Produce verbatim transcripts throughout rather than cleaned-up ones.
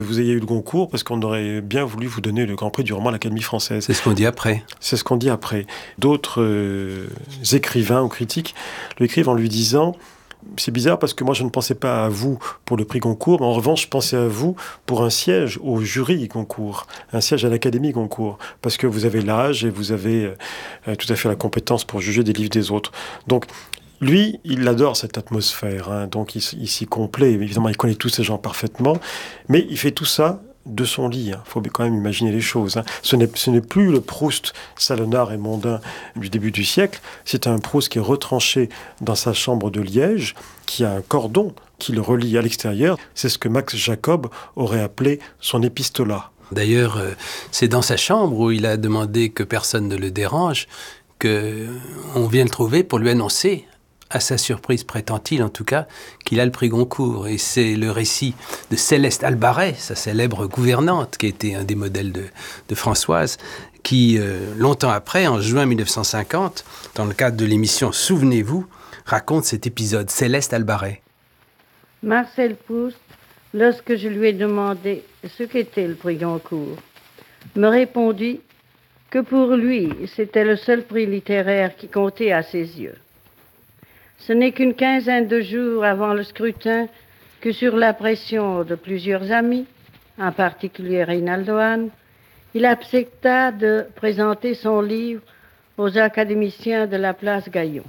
Vous ayez eu le Goncourt parce qu'on aurait bien voulu vous donner le Grand Prix du roman à l'Académie française. C'est ce qu'on dit après. C'est ce qu'on dit après. D'autres euh, écrivains ou critiques le écrivent en lui disant « C'est bizarre parce que moi je ne pensais pas à vous pour le prix Goncourt, mais en revanche je pensais à vous pour un siège au jury Goncourt, un siège à l'Académie Goncourt, parce que vous avez l'âge et vous avez euh, tout à fait la compétence pour juger des livres des autres. » Donc, lui, il adore cette atmosphère, hein, donc il, il s'y complaît. Évidemment, il connaît tous ces gens parfaitement, mais il fait tout ça de son lit. Il hein. faut quand même imaginer les choses. Hein. Ce n'est, ce n'est plus le Proust salonnard et mondain du début du siècle. C'est un Proust qui est retranché dans sa chambre de Liège, qui a un cordon qui le relie à l'extérieur. C'est ce que Max Jacob aurait appelé son épistolat. D'ailleurs, euh, c'est dans sa chambre où il a demandé que personne ne le dérange, qu'on vient le trouver pour lui annoncer, à sa surprise, prétend-il en tout cas, qu'il a le prix Goncourt. Et c'est le récit de Céleste Albaret, sa célèbre gouvernante, qui était un des modèles de, de Françoise, qui, euh, longtemps après, en juin mille neuf cent cinquante, dans le cadre de l'émission Souvenez-vous, raconte cet épisode. Céleste Albaret. Marcel Proust, lorsque je lui ai demandé ce qu'était le prix Goncourt, me répondit que pour lui, c'était le seul prix littéraire qui comptait à ses yeux. Ce n'est qu'une quinzaine de jours avant le scrutin que, sur la pression de plusieurs amis, en particulier Reynaldo Hahn, il accepta de présenter son livre aux académiciens de la place Gaillon.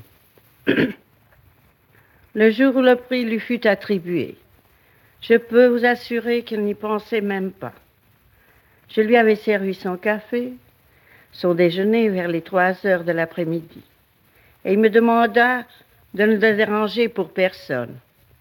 Le jour où le prix lui fut attribué, je peux vous assurer qu'il n'y pensait même pas. Je lui avais servi son café, son déjeuner vers les trois heures de l'après-midi, et il me demanda de ne le déranger pour personne.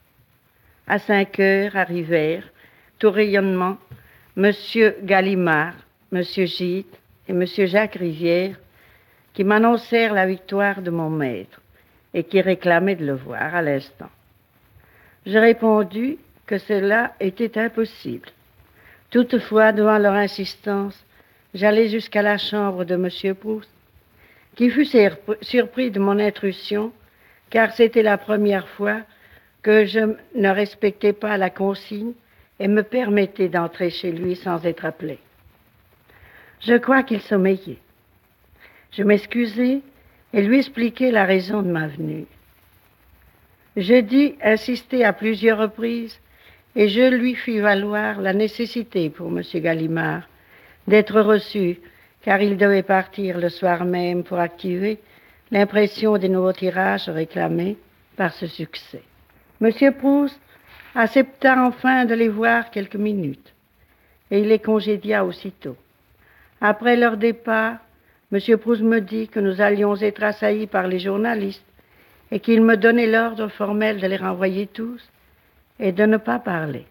À cinq heures arrivèrent, tout rayonnement, Monsieur Gallimard, Monsieur Gide et Monsieur Jacques Rivière, qui m'annoncèrent la victoire de mon maître et qui réclamaient de le voir à l'instant. Je répondis que cela était impossible. Toutefois, devant leur insistance, j'allai jusqu'à la chambre de Monsieur Proust, qui fut surpris de mon intrusion, car c'était la première fois que je ne respectais pas la consigne et me permettais d'entrer chez lui sans être appelé. Je crois qu'il sommeillait. Je m'excusai et lui expliquai la raison de ma venue. Je dis insister à plusieurs reprises et je lui fis valoir la nécessité pour M. Gallimard d'être reçu, car il devait partir le soir même pour activer l'impression des nouveaux tirages réclamés par ce succès. M. Proust accepta enfin de les voir quelques minutes, et il les congédia aussitôt. Après leur départ, M. Proust me dit que nous allions être assaillis par les journalistes et qu'il me donnait l'ordre formel de les renvoyer tous et de ne pas parler.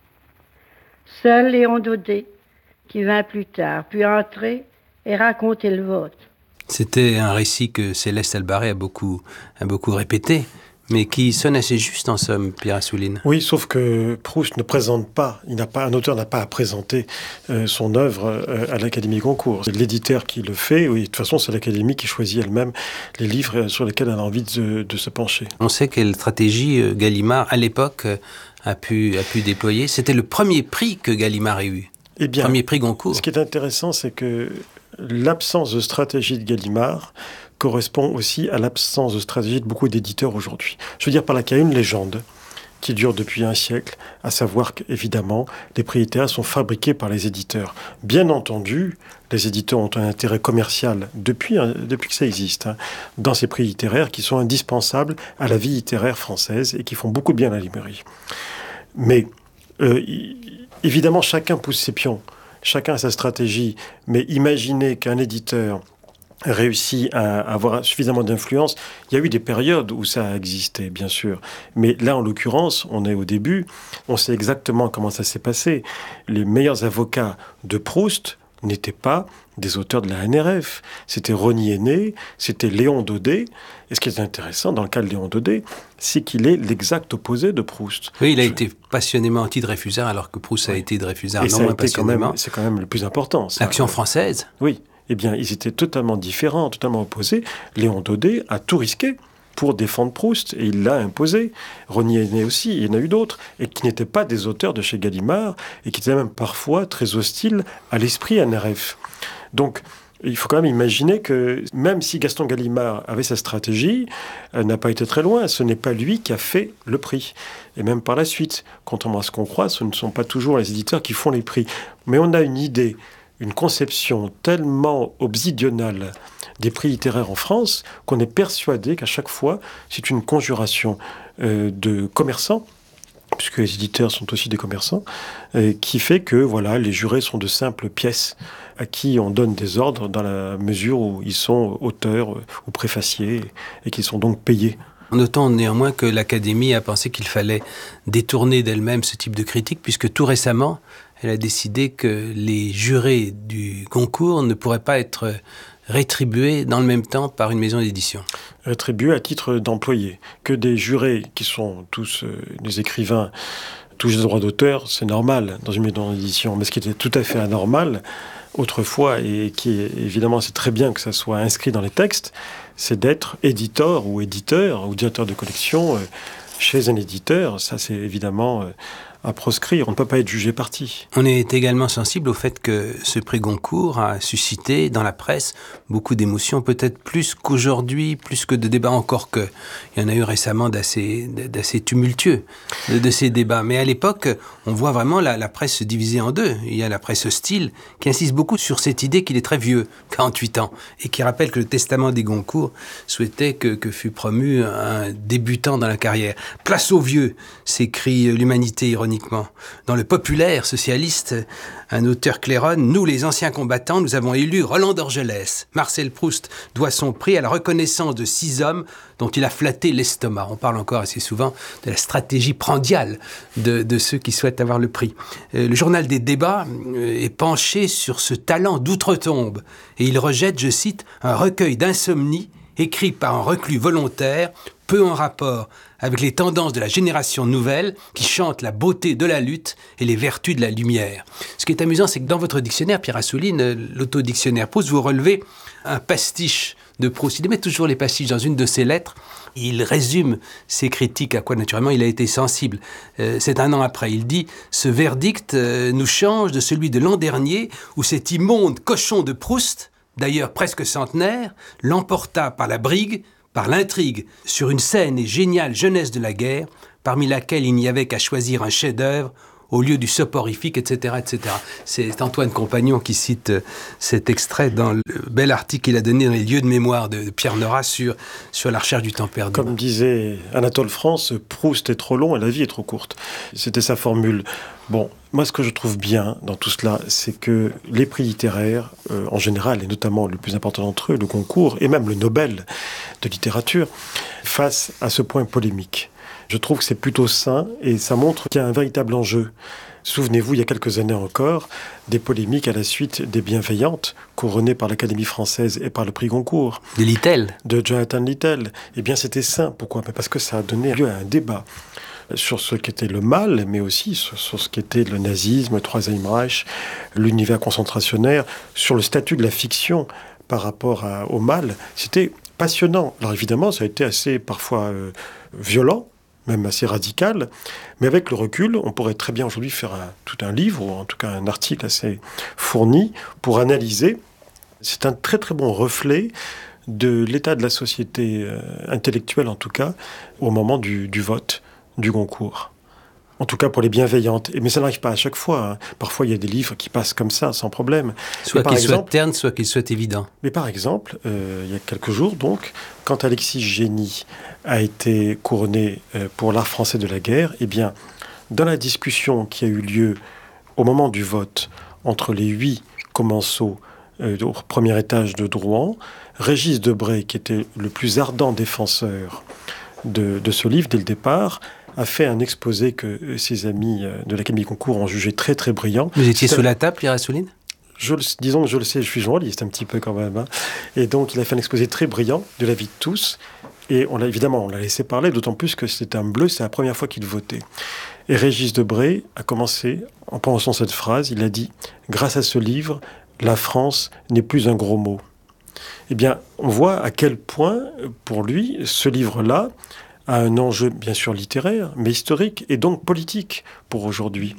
Seul Léon Daudet, qui vint plus tard, put entrer et raconter le vote. C'était un récit que Céleste Albaret a beaucoup, a beaucoup répété, mais qui sonne assez juste en somme, Pierre Assouline. Oui, sauf que Proust ne présente pas, il n'a pas, un auteur n'a pas à présenter euh, son œuvre euh, à l'Académie Goncourt. C'est l'éditeur qui le fait, oui, de toute façon c'est l'Académie qui choisit elle-même les livres sur lesquels elle a envie de, de se pencher. On sait quelle stratégie euh, Gallimard, à l'époque, euh, a, pu, a pu déployer. C'était le premier prix que Gallimard ait eu. Eh bien, premier prix Goncourt. Ce qui est intéressant, c'est que l'absence de stratégie de Gallimard correspond aussi à l'absence de stratégie de beaucoup d'éditeurs aujourd'hui. Je veux dire par là qu'il y a une légende qui dure depuis un siècle, à savoir qu'évidemment, les prix littéraires sont fabriqués par les éditeurs. Bien entendu, les éditeurs ont un intérêt commercial depuis, hein, depuis que ça existe, hein, dans ces prix littéraires qui sont indispensables à la vie littéraire française et qui font beaucoup de bien à la librairie. Mais euh, évidemment, chacun pousse ses pions. Chacun a sa stratégie, mais imaginez qu'un éditeur réussit à avoir suffisamment d'influence. Il y a eu des périodes où ça a existé, bien sûr. Mais là, en l'occurrence, on est au début. On sait exactement comment ça s'est passé. Les meilleurs avocats de Proust n'étaient pas des auteurs de la N R F. C'était Rosny Aîné, c'était Léon Daudet. Et ce qui est intéressant dans le cas de Léon Daudet, c'est qu'il est l'exact opposé de Proust. Oui, il a Je... été passionnément anti-Dreyfusard, alors que Proust oui. a été Dreyfusard et non ça moins a été quand passionnément. même, c'est quand même le plus important. Ça. L'Action française. Oui. Eh bien, ils étaient totalement différents, totalement opposés. Léon Daudet a tout risqué pour défendre Proust, et il l'a imposé. Rosny Henné aussi, il y en a eu d'autres, et qui n'étaient pas des auteurs de chez Gallimard, et qui étaient même parfois très hostiles à l'esprit N R F. Donc, il faut quand même imaginer que même si Gaston Gallimard avait sa stratégie, elle n'a pas été très loin. Ce n'est pas lui qui a fait le prix. Et même par la suite, contrairement à ce qu'on croit, ce ne sont pas toujours les éditeurs qui font les prix. Mais on a une idée, une conception tellement obsidionale des prix littéraires en France qu'on est persuadé qu'à chaque fois, c'est une conjuration euh, de commerçants, puisque les éditeurs sont aussi des commerçants, euh, qui fait que voilà, les jurés sont de simples pièces à qui on donne des ordres dans la mesure où ils sont auteurs ou préfaciers et qui sont donc payés. Notons néanmoins que l'Académie a pensé qu'il fallait détourner d'elle-même ce type de critique, puisque tout récemment, elle a décidé que les jurés du concours ne pourraient pas être rétribués dans le même temps par une maison d'édition. Rétribués à titre d'employés. Que des jurés qui sont tous euh, des écrivains touchent des droits d'auteur, c'est normal dans une maison d'édition. Mais ce qui était tout à fait anormal autrefois, et qui est, évidemment c'est très bien que ça soit inscrit dans les textes, c'est d'être éditeur ou éditeur ou directeur de collection euh, chez un éditeur. Ça c'est évidemment euh, à proscrire. On ne peut pas être jugé parti. On est également sensible au fait que ce prix Goncourt a suscité dans la presse beaucoup d'émotions, peut-être plus qu'aujourd'hui, plus que de débats, encore que il y en a eu récemment d'assez, d'assez tumultueux de, de ces débats. Mais à l'époque, on voit vraiment la, la presse se diviser en deux. Il y a la presse hostile qui insiste beaucoup sur cette idée qu'il est très vieux, quarante-huit ans, et qui rappelle que le testament des Goncourt souhaitait que, que fût promu un débutant dans la carrière. Place aux vieux, s'écrie l'Humanité ironiquement. Dans le populaire socialiste, un auteur claironne, nous les anciens combattants, nous avons élu Roland d'Orgelès. Marcel Proust doit son prix à la reconnaissance de six hommes dont il a flatté l'estomac. On parle encore assez souvent de la stratégie prandiale de, de ceux qui souhaitent avoir le prix. Euh, le journal des débats euh, est penché sur ce talent d'outre-tombe et il rejette, je cite, un recueil d'insomnie écrit par un reclus volontaire, peu en rapport avec les tendances de la génération nouvelle qui chante la beauté de la lutte et les vertus de la lumière. Ce qui est amusant, c'est que dans votre dictionnaire, Pierre Assouline, l'autodictionnaire Proust, vous relevez un pastiche de Proust. Il met toujours les pastiches dans une de ses lettres. Il résume ses critiques, à quoi naturellement il a été sensible. Euh, c'est un an après. Il dit « Ce verdict euh, nous change de celui de l'an dernier où cet immonde cochon de Proust, d'ailleurs presque centenaire, l'emporta par la brigue, par l'intrigue, sur une saine et géniale jeunesse de la guerre, parmi laquelle il n'y avait qu'à choisir un chef-d'œuvre au lieu du soporifique, et cetera, et cetera. C'est Antoine Compagnon qui cite cet extrait dans le bel article qu'il a donné dans les lieux de mémoire de Pierre Nora sur, sur la recherche du temps perdu. Comme disait Anatole France, Proust est trop long et la vie est trop courte. C'était sa formule. Bon, moi ce que je trouve bien dans tout cela, c'est que les prix littéraires, euh, en général, et notamment le plus important d'entre eux, le Goncourt, et même le Nobel de littérature, face à ce point polémique. Je trouve que c'est plutôt sain et ça montre qu'il y a un véritable enjeu. Souvenez-vous, il y a quelques années encore, des polémiques à la suite des Bienveillantes, couronnées par l'Académie française et par le prix Goncourt. De Littell. De Jonathan Littell. Eh bien, c'était sain. Pourquoi ? Parce que ça a donné lieu à un débat sur ce qu'était le mal, mais aussi sur, sur ce qu'était le nazisme, le Troisième Reich, l'univers concentrationnaire, sur le statut de la fiction par rapport à, au mal. C'était passionnant. Alors évidemment, ça a été assez parfois euh, violent, même assez radical, mais avec le recul, on pourrait très bien aujourd'hui faire un, tout un livre, ou en tout cas un article assez fourni, pour analyser. C'est un très très bon reflet de l'état de la société euh, intellectuelle, en tout cas, au moment du, du vote du Goncourt. En tout cas pour les Bienveillantes. Mais ça n'arrive pas à chaque fois. Hein. Parfois, il y a des livres qui passent comme ça, sans problème. Soit qu'ils soient ternes, soit qu'ils soient évidents. Mais par exemple, euh, il y a quelques jours, donc, quand Alexis Génie a été couronné euh, pour l'art français de la guerre, eh bien, dans la discussion qui a eu lieu au moment du vote entre les huit commensaux euh, au premier étage de Drouan, Régis Debray, qui était le plus ardent défenseur de, de ce livre dès le départ, a fait un exposé que ses amis de l'Académie Goncourt ont jugé très très brillant. Vous étiez sous la table, Pierre Assouline ? Je, disons que je le sais, je suis journaliste un petit peu quand même. Hein. Et donc il a fait un exposé très brillant de l'avis de tous. Et on l'a, évidemment, on l'a laissé parler, d'autant plus que c'était un bleu, c'est la première fois qu'il votait. Et Régis Debray a commencé, en prononçant cette phrase, il a dit « Grâce à ce livre, la France n'est plus un gros mot ». eh bien, on voit à quel point, pour lui, ce livre-là a un enjeu, bien sûr, littéraire, mais historique et donc politique pour aujourd'hui.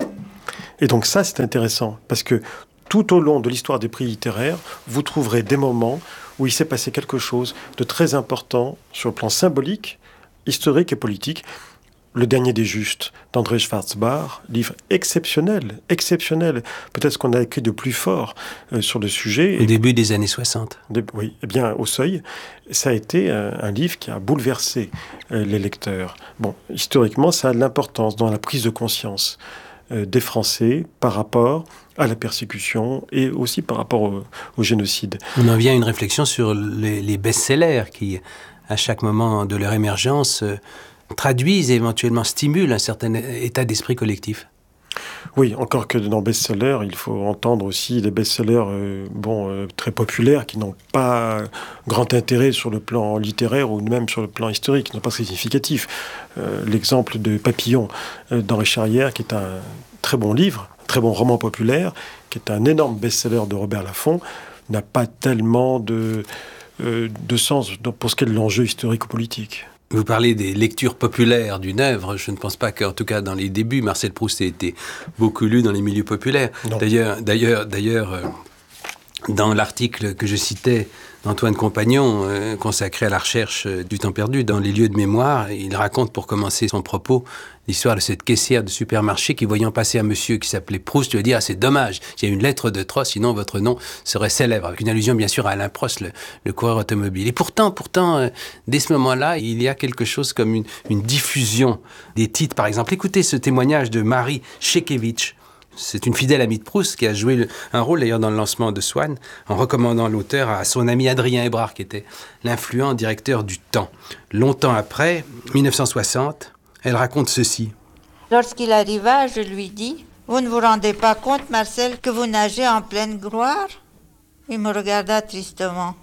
Et donc ça, c'est intéressant, parce que tout au long de l'histoire des prix littéraires, vous trouverez des moments où il s'est passé quelque chose de très important sur le plan symbolique, historique et politique. Le dernier des justes, d'André Schwarzbach, livre exceptionnel, exceptionnel. Peut-être ce qu'on a écrit de plus fort euh, sur le sujet. Au début des années soixante. De, oui, eh bien, au Seuil, ça a été un, un livre qui a bouleversé euh, les lecteurs. Bon, historiquement, ça a de l'importance dans la prise de conscience euh, des Français par rapport à la persécution et aussi par rapport au, au génocide. On en vient à une réflexion sur les, les best-sellers qui, à chaque moment de leur émergence, euh, traduisent et éventuellement stimulent un certain état d'esprit collectif. Oui, encore que dans best-sellers, il faut entendre aussi des best-sellers euh, bon, euh, très populaires qui n'ont pas grand intérêt sur le plan littéraire ou même sur le plan historique, qui n'ont pas très significatif. Euh, l'exemple de Papillon euh, d'Henri Charrière, qui est un très bon livre, un très bon roman populaire, qui est un énorme best-seller de Robert Laffont, n'a pas tellement de, euh, de sens pour ce qui est de l'enjeu historique ou politique. Vous parlez des lectures populaires d'une œuvre. Je ne pense pas qu'en tout cas dans les débuts, Marcel Proust ait été beaucoup lu dans les milieux populaires. Non. D'ailleurs, d'ailleurs, d'ailleurs, euh, dans l'article que je citais d'Antoine Compagnon, euh, consacré à la recherche euh, du temps perdu dans les lieux de mémoire, il raconte pour commencer son propos l'histoire de cette caissière de supermarché qui, voyant passer un monsieur qui s'appelait Proust, lui a dit « Ah, c'est dommage, il y a une lettre de trop, sinon votre nom serait célèbre », avec une allusion bien sûr à Alain Prost, le, le coureur automobile. Et pourtant, pourtant, euh, dès ce moment-là, il y a quelque chose comme une, une diffusion des titres. Par exemple, écoutez ce témoignage de Marie Chekevitch. C'est une fidèle amie de Proust qui a joué le, un rôle d'ailleurs dans le lancement de Swann, en recommandant l'auteur à son ami Adrien Hébrard, qui était l'influent directeur du Temps. Longtemps après, mille neuf cent soixante, elle raconte ceci. Lorsqu'il arriva, je lui dis « Vous ne vous rendez pas compte, Marcel, que vous nagez en pleine gloire ?» Il me regarda tristement.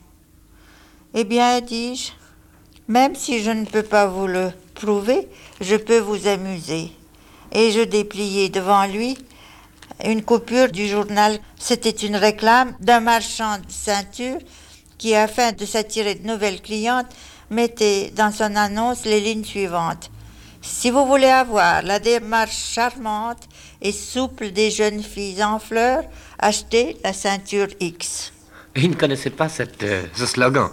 « Eh bien, dis-je, même si je ne peux pas vous le prouver, je peux vous amuser. » Et je dépliai devant lui une coupure du journal. C'était une réclame d'un marchand de ceintures qui, afin de s'attirer de nouvelles clientes, mettait dans son annonce les lignes suivantes. « Si vous voulez avoir la démarche charmante et souple des jeunes filles en fleurs, achetez la ceinture X. » Il ne connaissait pas cette, euh, ce slogan.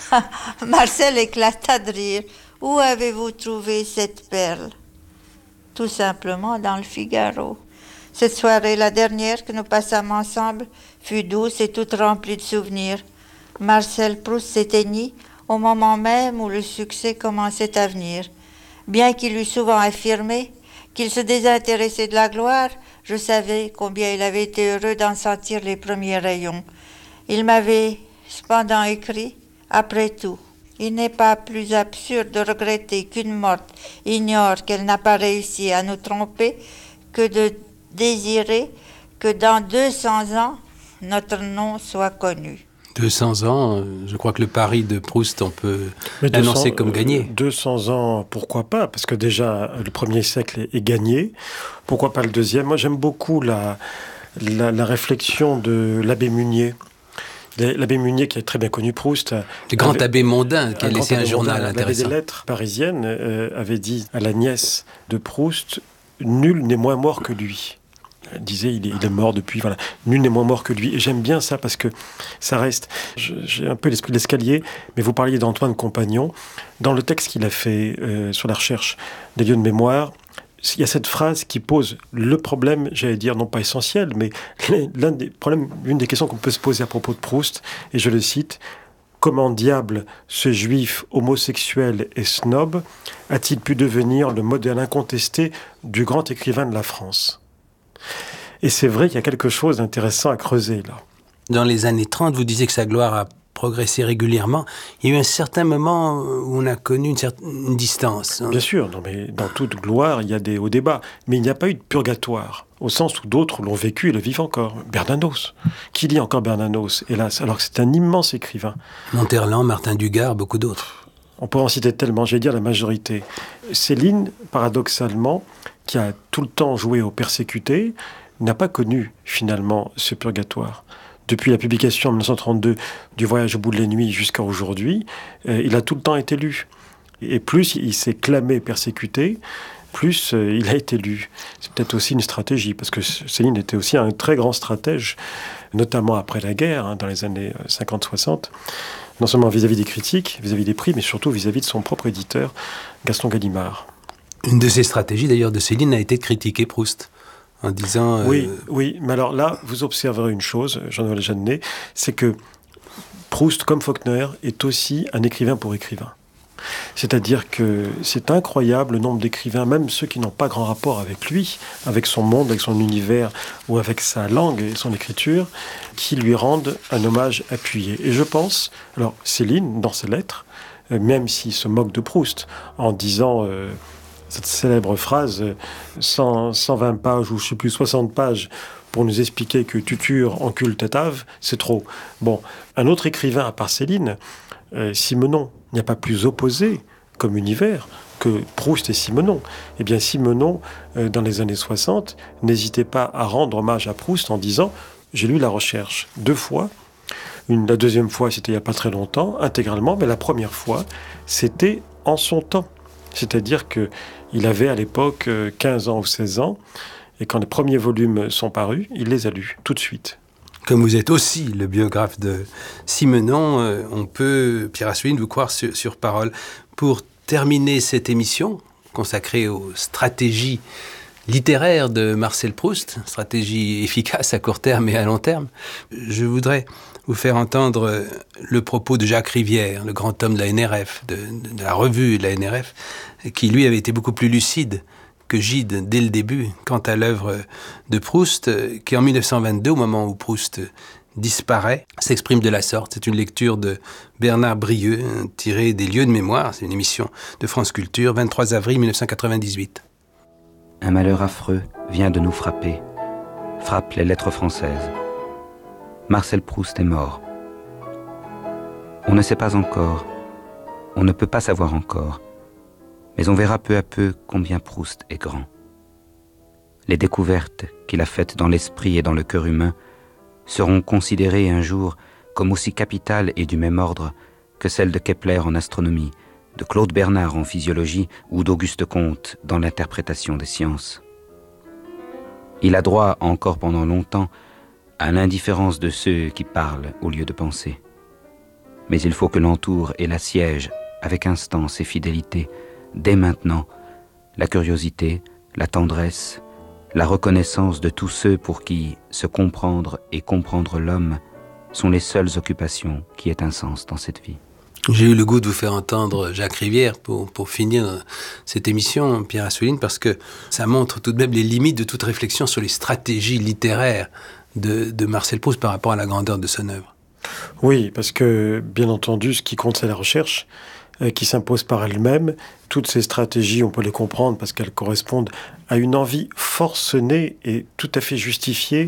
Marcel éclata de rire. « Où avez-vous trouvé cette perle ?» Tout simplement dans le Figaro. Cette soirée, la dernière que nous passâmes ensemble, fut douce et toute remplie de souvenirs. Marcel Proust s'éteignit au moment même où le succès commençait à venir. Bien qu'il eût souvent affirmé qu'il se désintéressait de la gloire, je savais combien il avait été heureux d'en sentir les premiers rayons. Il m'avait cependant écrit « Après tout, il n'est pas plus absurde de regretter qu'une morte ignore qu'elle n'a pas réussi à nous tromper que de désirer que dans deux cents ans, notre nom soit connu. » deux cents ans, je crois que le pari de Proust, on peut l'annoncer comme gagné. deux cents ans, pourquoi pas? Parce que déjà, le premier siècle est gagné. Pourquoi pas le deuxième? Moi, j'aime beaucoup la, la, la réflexion de l'abbé Munier. L'abbé Munier, qui est très bien connu, Proust. Le grand abbé mondain, qui a laissé un journal mondain, intéressant. L'abbé des lettres parisiennes euh, avait dit à la nièce de Proust, « Nul n'est moins mort que lui ». Elle disait, il est, il est mort depuis, voilà. Nul n'est moins mort que lui. Et j'aime bien ça parce que ça reste. Je, j'ai un peu l'esprit de l'escalier, mais vous parliez d'Antoine Compagnon. Dans le texte qu'il a fait euh, sur la recherche des lieux de mémoire, il y a cette phrase qui pose le problème, j'allais dire, non pas essentiel, mais l'un des problèmes, l'une des questions qu'on peut se poser à propos de Proust, et je le cite, « Comment diable ce juif homosexuel et snob a-t-il pu devenir le modèle incontesté du grand écrivain de la France ?» Et c'est vrai qu'il y a quelque chose d'intéressant à creuser là. Dans les années trente, vous disiez que sa gloire a progressé régulièrement. Il y a eu un certain moment où on a connu une certaine distance. Bien sûr, non, mais dans toute gloire, il y a des hauts débats. Mais il n'y a pas eu de purgatoire, au sens où d'autres l'ont vécu et le vivent encore. Bernanos. Qui lit encore Bernanos, hélas, alors que c'est un immense écrivain. Monterland, Martin Dugard, beaucoup d'autres. On peut en citer tellement, j'allais dire la majorité. Céline, paradoxalement, qui a tout le temps joué aux persécutés, n'a pas connu finalement ce purgatoire. depuis la publication en dix-neuf cent trente-deux du Voyage au bout de la nuit jusqu'à aujourd'hui, euh, il a tout le temps été lu. Et plus il s'est clamé persécuté, plus euh, il a été lu. C'est peut-être aussi une stratégie, parce que Céline était aussi un très grand stratège, notamment après la guerre, hein, dans les années cinquante soixante, non seulement vis-à-vis des critiques, vis-à-vis des prix, mais surtout vis-à-vis de son propre éditeur, Gaston Gallimard. Une de ces stratégies, d'ailleurs, de Céline a été de critiquer Proust, en disant... Euh... Oui, oui, mais alors là, vous observerez une chose, Jean-Noël Jeannet, c'est que Proust, comme Faulkner, est aussi un écrivain pour écrivains. C'est-à-dire que c'est incroyable le nombre d'écrivains, même ceux qui n'ont pas grand rapport avec lui, avec son monde, avec son univers, ou avec sa langue et son écriture, qui lui rendent un hommage appuyé. Et je pense, alors Céline, dans ses lettres, euh, même s'il se moque de Proust, en disant euh, cette célèbre phrase, euh, cent, cent vingt pages, ou je ne sais plus, soixante pages, pour nous expliquer que Tutur encule Tatave, c'est trop. Bon, un autre écrivain, à part Céline, euh, Simenon, il n'y a pas plus opposé comme univers que Proust et Simenon. Eh bien, Simenon, euh, dans les années soixante, n'hésitait pas à rendre hommage à Proust en disant « J'ai lu La Recherche deux fois. Une, la deuxième fois, c'était il n'y a pas très longtemps, intégralement, mais la première fois, c'était en son temps. » C'est-à-dire qu'il avait à l'époque euh, quinze ans ou seize ans, et quand les premiers volumes sont parus, il les a lus tout de suite. Comme vous êtes aussi le biographe de Simenon, euh, on peut, Pierre Assouline, vous croire sur, sur parole. Pour terminer cette émission consacrée aux stratégies littéraires de Marcel Proust, stratégie efficace à court terme et à long terme, je voudrais vous faire entendre le propos de Jacques Rivière, le grand homme de la N R F, de, de la revue de la N R F, qui lui avait été beaucoup plus lucide que Gide dès le début quant à l'œuvre de Proust, qui en mille neuf cent vingt-deux, au moment où Proust disparaît, s'exprime de la sorte. C'est une lecture de Bernard Brieux, tirée des Lieux de mémoire, c'est une émission de France Culture, vingt-trois avril mille neuf cent quatre-vingt-dix-huit. Un malheur affreux vient de nous frapper, frappe les lettres françaises. Marcel Proust est mort. On ne sait pas encore, on ne peut pas savoir encore, mais on verra peu à peu combien Proust est grand. Les découvertes qu'il a faites dans l'esprit et dans le cœur humain seront considérées un jour comme aussi capitales et du même ordre que celles de Kepler en astronomie, de Claude Bernard en physiologie ou d'Auguste Comte dans l'interprétation des sciences. Il a droit, encore pendant longtemps, à l'indifférence de ceux qui parlent au lieu de penser. Mais il faut que l'entoure et l'assiège avec instance et fidélité, dès maintenant, la curiosité, la tendresse, la reconnaissance de tous ceux pour qui se comprendre et comprendre l'homme sont les seules occupations qui aient un sens dans cette vie. J'ai eu le goût de vous faire entendre Jacques Rivière pour, pour finir cette émission, Pierre Assouline, parce que ça montre tout de même les limites de toute réflexion sur les stratégies littéraires de, de Marcel Proust par rapport à la grandeur de son œuvre. Oui, parce que, bien entendu, ce qui compte, c'est la recherche, euh, qui s'impose par elle-même. Toutes ces stratégies, on peut les comprendre parce qu'elles correspondent à une envie forcenée et tout à fait justifiée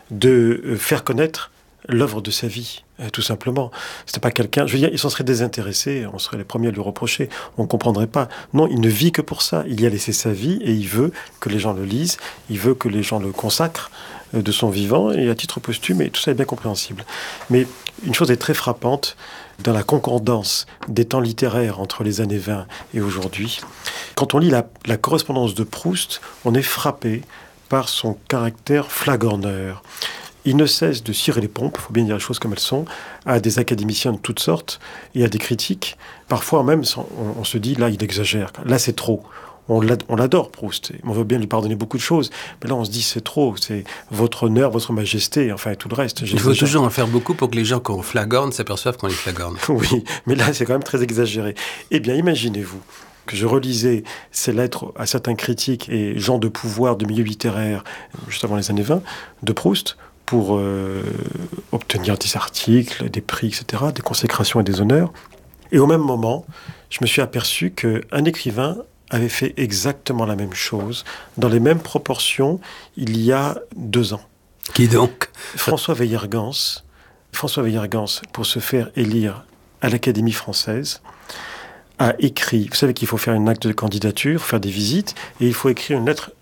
de euh, faire connaître l'œuvre de sa vie, euh, tout simplement. C'était pas quelqu'un... Je veux dire, il s'en serait désintéressé, on serait les premiers à lui reprocher, on ne comprendrait pas. Non, il ne vit que pour ça. Il y a laissé sa vie et il veut que les gens le lisent, il veut que les gens le consacrent euh, de son vivant et à titre posthume, et tout ça est bien compréhensible. Mais une chose est très frappante dans la concordance des temps littéraires entre les années vingt et aujourd'hui. Quand on lit la, la correspondance de Proust, on est frappé par son caractère flagorneur. Il ne cesse de cirer les pompes, il faut bien dire les choses comme elles sont, à des académiciens de toutes sortes et à des critiques. Parfois même, on, on se dit, là, il exagère, là, c'est trop. On l'adore, Proust, on veut bien lui pardonner beaucoup de choses, mais là, on se dit, c'est trop, c'est votre honneur, votre majesté, enfin, tout le reste. Il faut toujours en faire beaucoup pour que les gens qu'on flagorne s'aperçoivent qu'on les flagorne. Oui, mais là, c'est quand même très exagéré. Eh bien, imaginez-vous que je relisais ces lettres à certains critiques et gens de pouvoir, de milieu littéraire, juste avant les années vingt, de Proust, pour euh, obtenir des articles, des prix, et cetera, des consécrations et des honneurs. Et au même moment, je me suis aperçu qu'un écrivain avait fait exactement la même chose, dans les mêmes proportions, il y a deux ans. Qui donc ? François Weiergans, François Weiergans, pour se faire élire à l'Académie française, a écrit, vous savez qu'il faut faire un acte de candidature, faire des visites, et il faut écrire une lettre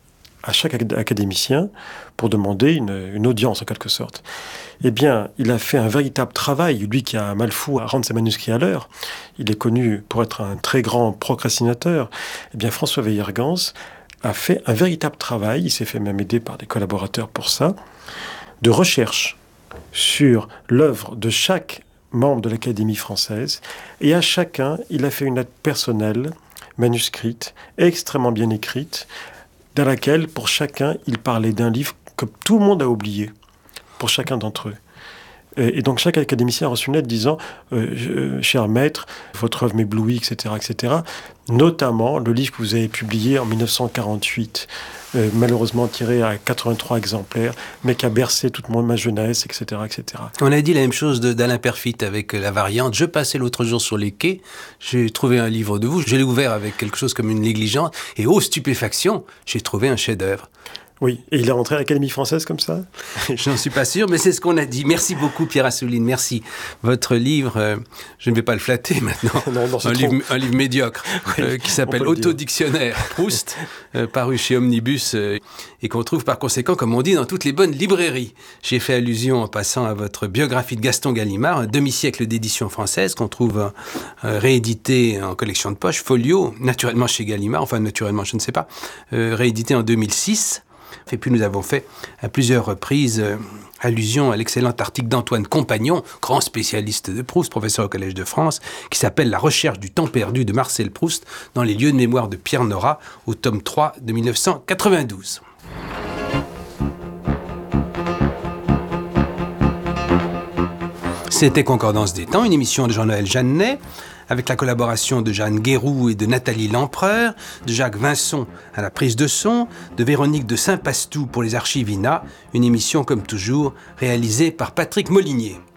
à chaque académicien pour demander une, une audience, en quelque sorte. Eh bien, il a fait un véritable travail, lui qui a un mal fou à rendre ses manuscrits à l'heure. Il est connu pour être un très grand procrastinateur. Eh bien, François Weiergans a fait un véritable travail, il s'est fait même aider par des collaborateurs pour ça, de recherche sur l'œuvre de chaque membre de l'Académie française. Et à chacun, il a fait une lettre personnelle, manuscrite, extrêmement bien écrite, dans laquelle, pour chacun, il parlait d'un livre que tout le monde a oublié, pour chacun d'entre eux. Et donc chaque académicien a reçu une lettre disant euh, « Cher maître, votre œuvre m'éblouit, et cetera, et cetera » Notamment le livre que vous avez publié en dix-neuf cent quarante-huit, euh, malheureusement tiré à quatre-vingt-trois exemplaires, mais qui a bercé toute ma jeunesse, et cetera, et cetera. On a dit la même chose de, d'Alain Perfit avec la variante. Je passais l'autre jour sur les quais, j'ai trouvé un livre de vous, je l'ai ouvert avec quelque chose comme une négligence, et oh stupéfaction, j'ai trouvé un chef-d'œuvre. Oui, et il est rentré à l'Académie française comme ça? Je n'en suis pas sûr, mais c'est ce qu'on a dit. Merci beaucoup, Pierre Assouline, merci. Votre livre, euh, je ne vais pas le flatter maintenant, non, non, un, livre, un livre médiocre, oui, euh, qui s'appelle Autodictionnaire Proust, euh, paru chez Omnibus, euh, et qu'on trouve par conséquent, comme on dit, dans toutes les bonnes librairies. J'ai fait allusion en passant à votre biographie de Gaston Gallimard, un demi-siècle d'édition française, qu'on trouve euh, réédité en collection de poche, folio, naturellement chez Gallimard, enfin naturellement, je ne sais pas, euh, réédité en deux mille six. Et puis nous avons fait à plusieurs reprises euh, allusion à l'excellent article d'Antoine Compagnon, grand spécialiste de Proust, professeur au Collège de France, qui s'appelle « La recherche du temps perdu de Marcel Proust dans les lieux de mémoire de Pierre Nora » au tome trois de dix-neuf cent quatre-vingt-douze. C'était Concordance des temps, une émission de Jean-Noël Jeannet, avec la collaboration de Jeanne Guéroux et de Nathalie Lempereur, de Jacques Vincent à la prise de son, de Véronique de Saint-Pastou pour les archives I N A, une émission comme toujours réalisée par Patrick Molinier.